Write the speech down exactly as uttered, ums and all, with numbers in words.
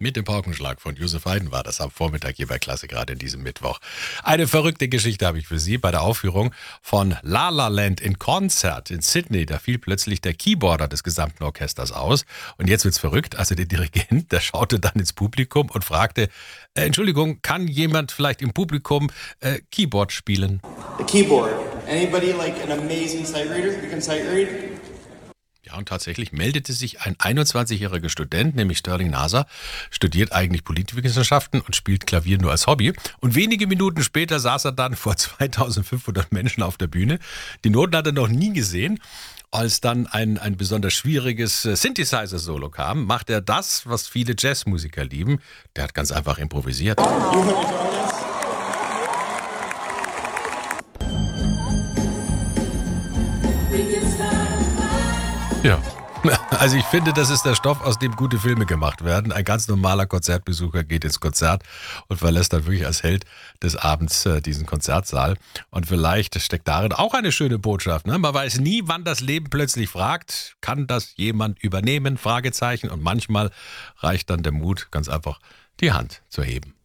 Mit dem Paukenschlag von Josef Haydn war das am Vormittag hier bei Klasse, gerade in diesem Mittwoch. Eine verrückte Geschichte habe ich für Sie. Bei der Aufführung von La La Land in Konzert in Sydney, da fiel plötzlich der Keyboarder des gesamten Orchesters aus. Und jetzt wird's verrückt. Also der Dirigent, der schaute dann ins Publikum und fragte, äh, Entschuldigung, kann jemand vielleicht im Publikum äh, Keyboard spielen? The keyboard. Anybody like an amazing sight reader? You can sight read? Ja, und tatsächlich meldete sich ein einundzwanzigjähriger Student, nämlich Sterling Naser, studiert eigentlich Politikwissenschaften und spielt Klavier nur als Hobby. Und wenige Minuten später saß er dann vor zweitausendfünfhundert Menschen auf der Bühne. Die Noten hat er noch nie gesehen. Als dann ein, ein besonders schwieriges Synthesizer-Solo kam, macht er das, was viele Jazzmusiker lieben. Der hat ganz einfach improvisiert. Ja, also ich finde, das ist der Stoff, aus dem gute Filme gemacht werden. Ein ganz normaler Konzertbesucher geht ins Konzert und verlässt dann wirklich als Held des Abends äh, diesen Konzertsaal. Und vielleicht steckt darin auch eine schöne Botschaft. Ne? Man weiß nie, wann das Leben plötzlich fragt, kann das jemand übernehmen? Fragezeichen. Und manchmal reicht dann der Mut, ganz einfach die Hand zu heben.